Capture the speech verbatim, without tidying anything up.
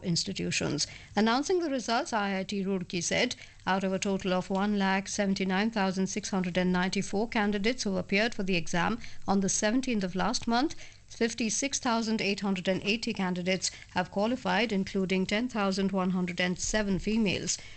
institutions. Announcing the results, I I T Roorkee said, out of a total of one lakh seventy-nine thousand six hundred ninety-four candidates who appeared for the exam on the seventeenth of last month, fifty-six thousand eight hundred eighty candidates have qualified, including ten thousand one hundred seven females.